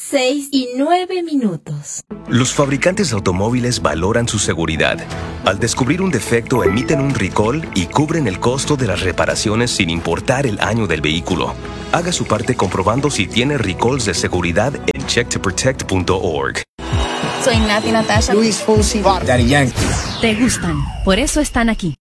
6:09. Los fabricantes de automóviles valoran su seguridad. Al descubrir un defecto, emiten un recall y cubren el costo de las reparaciones sin importar el año del vehículo. Haga su parte comprobando si tiene recalls de seguridad en checktoprotect.org. Soy Nati Natasha, Luis Fonsi, Daddy Yankee. Te gustan, por eso están aquí.